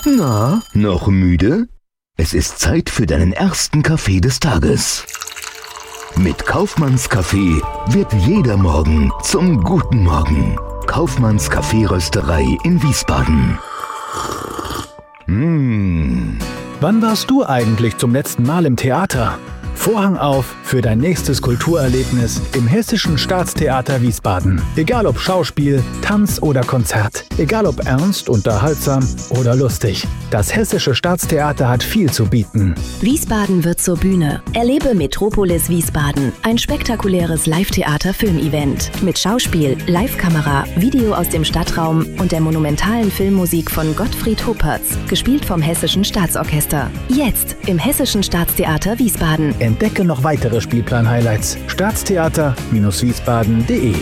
Na, noch müde? Es ist Zeit für deinen ersten Kaffee des Tages. Mit Kaufmanns Kaffee wird jeder Morgen zum guten Morgen. Kaufmanns Kaffeerösterei in Wiesbaden. Wann warst du eigentlich zum letzten Mal im Theater? Vorhang auf für dein nächstes Kulturerlebnis im Hessischen Staatstheater Wiesbaden. Egal ob Schauspiel, Tanz oder Konzert. Egal ob ernst, unterhaltsam oder lustig. Das Hessische Staatstheater hat viel zu bieten. Wiesbaden wird zur Bühne. Erlebe Metropolis Wiesbaden. Ein spektakuläres Live-Theater-Filmevent. Mit Schauspiel, Live-Kamera, Video aus dem Stadtraum und der monumentalen Filmmusik von Gottfried Huppertz. Gespielt vom Hessischen Staatsorchester. Jetzt im Hessischen Staatstheater Wiesbaden. Entdecke noch weitere Spielplan-Highlights. Staatstheater-wiesbaden.de.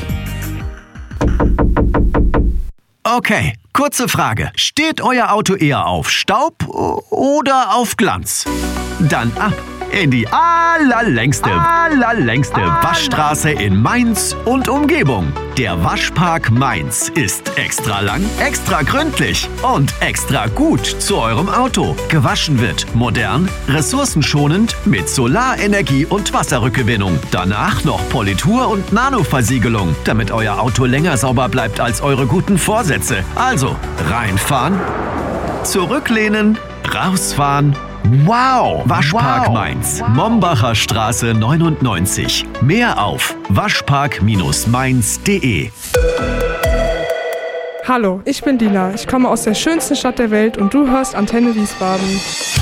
Okay, kurze Frage. Steht euer Auto eher auf Staub oder auf Glanz? Dann ab in die allerlängste Waschstraße in Mainz und Umgebung. Der Waschpark Mainz ist extra lang, extra gründlich und extra gut zu eurem Auto. Gewaschen wird modern, ressourcenschonend mit Solarenergie und Wasserrückgewinnung. Danach noch Politur und Nanoversiegelung, damit euer Auto länger sauber bleibt als eure guten Vorsätze. Also reinfahren, zurücklehnen, rausfahren. Wow! Waschpark Mainz, Mombacher Straße 99. Mehr auf waschpark-mainz.de. Hallo, ich bin Dina. Ich komme aus der schönsten Stadt der Welt und du hörst Antenne Wiesbaden.